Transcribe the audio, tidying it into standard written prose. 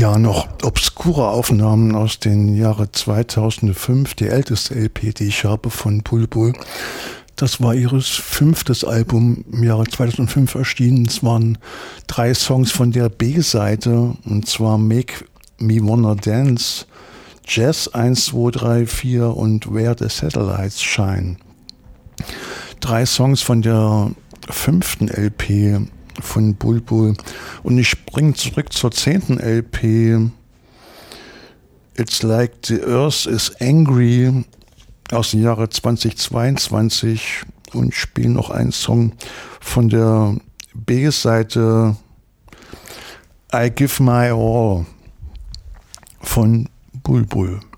Ja, noch obskure Aufnahmen aus den Jahre 2005, die älteste LP, die ich habe von Bulbul. Das war ihres 5. Album im Jahre 2005 erschienen. Es waren 3 Songs von der B-Seite, und zwar Make Me Wanna Dance, Jazz 1, 2, 3, 4 und Where the Satellites Shine. 3 Songs von der 5. LP von Bulbul. Und ich springe zurück zur 10. LP. It's Like the Earth is Angry aus dem Jahre 2022 und spiele noch einen Song von der B-Seite I Give My All von Bulbul.